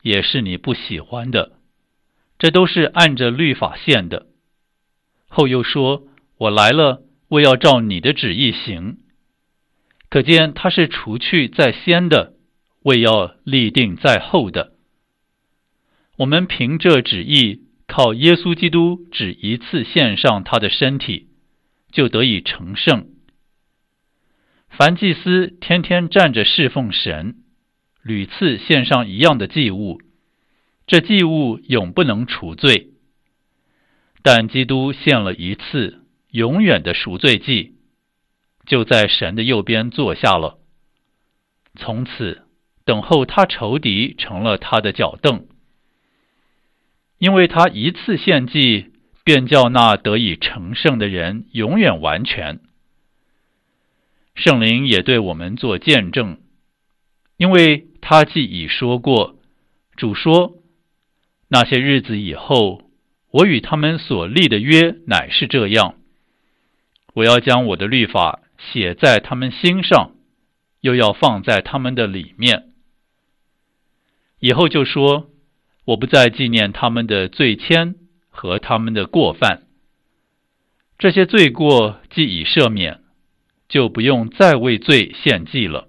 也是你不喜欢的，这都是按着律法献的。后又说，我来了，为要照你的旨意行。可见他是除去在先的，为要立定在后的。我们凭这旨意，靠耶稣基督只一次献上他的身体，就得以成圣。凡祭司天天站着侍奉神，屡次献上一样的祭物，这祭物永不能除罪。但基督献了一次永远的赎罪祭，就在神的右边坐下了，从此等候他仇敌成了他的脚凳。因为他一次献祭，便叫那得以成圣的人永远完全。圣灵也对我们做见证，因为他既已说过，主说，那些日子以后，我与他们所立的约乃是这样，我要将我的律法写在他们心上，又要放在他们的里面。以后就说，我不再纪念他们的罪愆和他们的过犯，这些罪过既已赦免，就不用再为罪献祭了。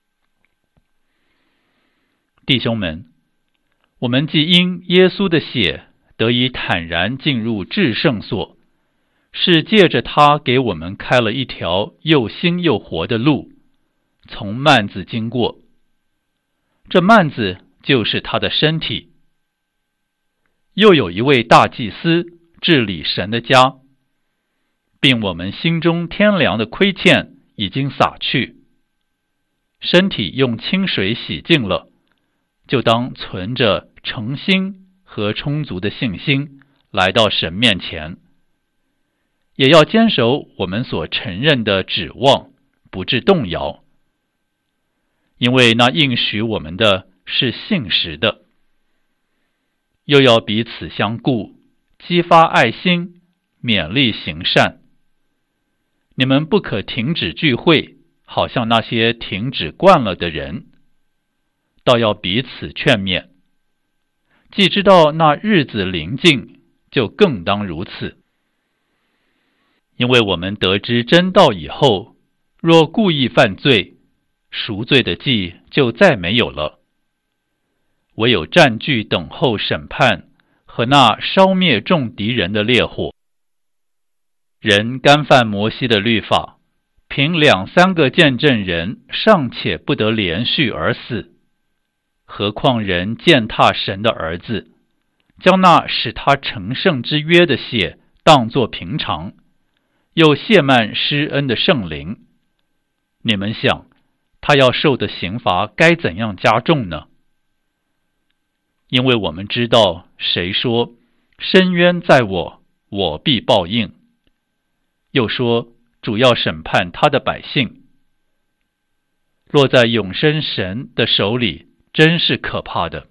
弟兄们，我们既因耶稣的血得以坦然进入至圣所，是借着他给我们开了一条又新又活的路，从幔子经过。这幔子就是他的身体。又有一位大祭司治理神的家，并我们心中天良的亏欠已经洒去，身体用清水洗净了，就当存着诚心和充足的信心来到神面前，也要坚守我们所承认的指望，不致动摇，因为那应许我们的是信实的。又要彼此相顾，激发爱心，勉励行善。你们不可停止聚会，好像那些停止惯了的人，倒要彼此劝勉。既知道那日子临近，就更当如此。因为我们得知真道以后，若故意犯罪，赎罪的祭就再没有了，唯有占据等候审判和那烧灭众敌人的烈火。人干犯摩西的律法，凭2-3个见证人尚且不得连续而死，何况人践踏神的儿子，将那使他成圣之约的血当作平常，又亵慢施恩的圣灵，你们想，他要受的刑罚该怎样加重呢？因为我们知道，谁说深渊在我，我必报应，又说主要审判他的百姓。落在永生神的手里，真是可怕的。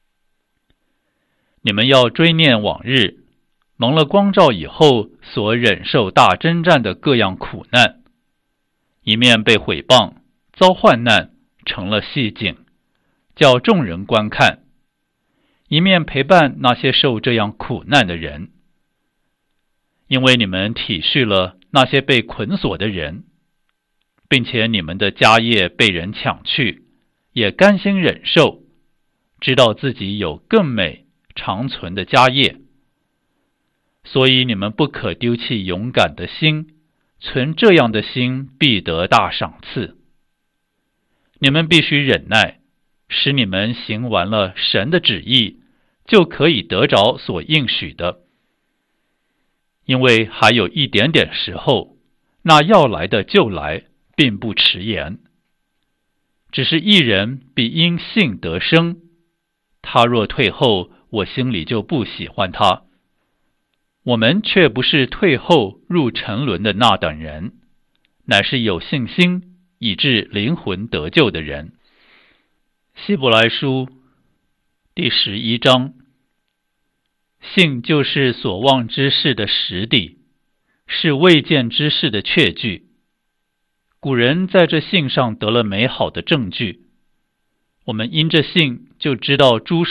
你们要追念往日，蒙了光照以后所忍受大征战的各样苦难，一面被毁谤，遭患难，成了戏景，叫众人观看，一面陪伴那些受这样苦难的人。因为你们体恤了那些被捆锁的人，并且你们的家业被人抢去，也甘心忍受，知道自己有更美长存的家业。所以你们不可丢弃勇敢的心，存这样的心必得大赏赐。你们必须忍耐，使你们行完了神的旨意，就可以得着所应许的。因为还有一点点时候，那要来的就来，并不迟延。只是一人必因信得生，他若退后，我心里就不喜欢他。我们却不是退后入沉沦的那等人，乃是有信心以致灵魂得救的人。希伯来书第11章，信就是所望之事的实底，是未见之事的确据。古人在这信上得了美好的证据，我们因这信就知道诸